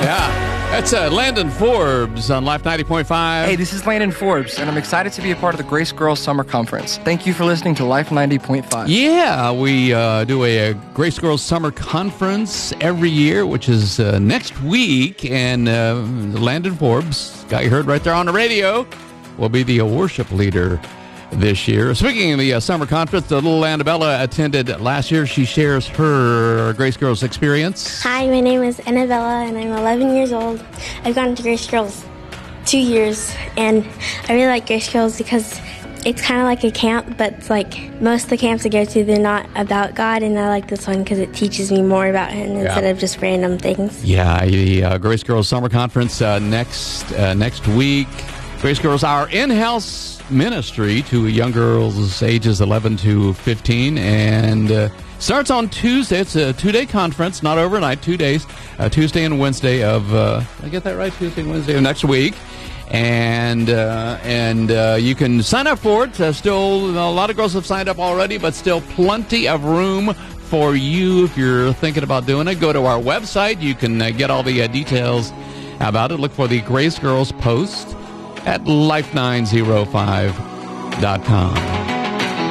Yeah, that's Landon Forbes on Life 90.5. Hey, this is Landon Forbes, and I'm excited to be a part of the Grace Girls Summer Conference. Thank you for listening to Life 90.5. Yeah, we do a Grace Girls Summer Conference every year, which is next week, and Landon Forbes, guy you heard right there on the radio, will be the worship leader this year. Speaking of the summer conference, the little Annabella attended last year. She shares her Grace Girls experience. Hi, my name is Annabella, and I'm 11 years old. I've gone to Grace Girls 2 years, and I really like Grace Girls because it's kind of like a camp, but it's like most of the camps I go to, they're not about God, and I like this one because it teaches me more about Him instead of just random things. Yeah, the Grace Girls Summer Conference next week. Grace Girls, our in-house ministry to young girls ages 11 to 15, and starts on Tuesday. It's a 2-day conference, not overnight, 2 days, Tuesday and Wednesday of, did I get that right? Tuesday and Wednesday of next week. And you can sign up for it. Still, a lot of girls have signed up already, but still plenty of room for you if you're thinking about doing it. Go to our website. You can get all the details about it. Look for the Grace Girls post at life905.com.